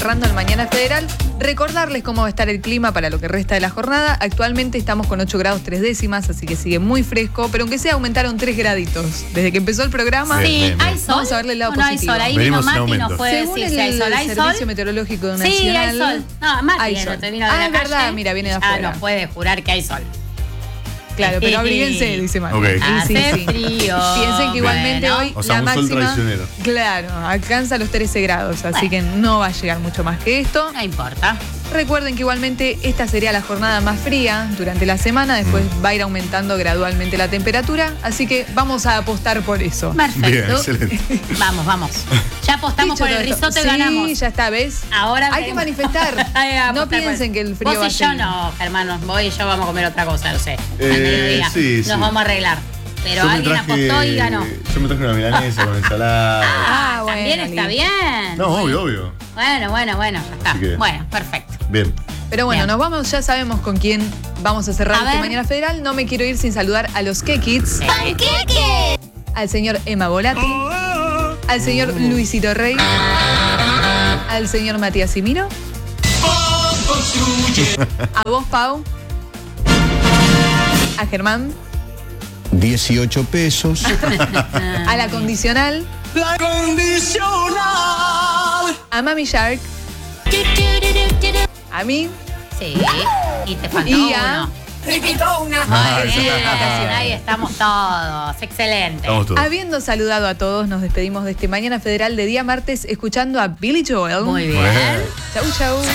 cerrando el Mañana Federal. Recordarles cómo va a estar el clima para lo que resta de la jornada. Actualmente estamos con 8 grados 3 décimas, así que sigue muy fresco, pero aunque sea aumentaron 3 graditos desde que empezó el programa. Bien, Sí, bien, hay bien. sol. Vamos a verle el lado no hay positivo. sol. Ahí Venimos vino en Mati y nos aumento. puede Según decir si hay sol. ¿Hay Servicio sol? Meteorológico Nacional. Sí, hay sol. No, Mati hay no sol. te vino de la es verdad, calle. mira, viene de Ah, afuera. nos puede jurar que hay sol. Claro, pero abríguense, dice Mati. Ok. Hace frío. Piensen que igualmente Bueno. hoy O sea, la un sol máxima, traicionero. claro, alcanza los 13 grados, así Bueno. que no va a llegar mucho más que esto. No importa. Recuerden que igualmente esta sería la jornada más fría durante la semana, después va a ir aumentando gradualmente la temperatura, así que vamos a apostar por eso. Perfecto. Bien, excelente. Vamos. Ya apostamos Dicho por el todo esto, risotto y sí, ganamos. ya está, ¿ves? Ahora hay que veremos. manifestar. Hay que No apostar piensen por- que el frío va a Vos y yo seguir. no, hermanos. Vos y yo vamos a comer otra cosa, no sé. Al mediodía. Sí, Nos sí. vamos a arreglar. Pero Yo me alguien traje- apostó y ganó. Yo me traje una milanesa con ensalada. Ah, bueno, También está listo. bien. No, obvio. Bueno, ya está. Así que- Bueno, perfecto. Bien. Pero bueno, Bien. nos vamos, ya sabemos con quién vamos a cerrar A este ver. Mañana Federal. No me quiero ir sin saludar a los K-Kids, al señor Emma Volati, al señor Luisito Rey, al señor Matías Simino, a vos, Pau, a Germán, 18 pesos. a la condicional, a Mami Shark, a mí, Sí. Y te faltó Y a- uno. Muy bien. Ahí estamos todos. Excelente. Estamos todos. habiendo saludado a todos, nos despedimos de este Mañana Federal de día martes escuchando a Billy Joel. Muy bien. Bueno. Chau, chau.